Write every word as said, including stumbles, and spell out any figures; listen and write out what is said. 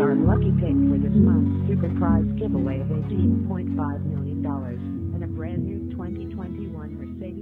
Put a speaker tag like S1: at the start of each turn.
S1: Our lucky pick for this month's super prize giveaway of eighteen point five million dollars and a brand new twenty twenty-one Mercedes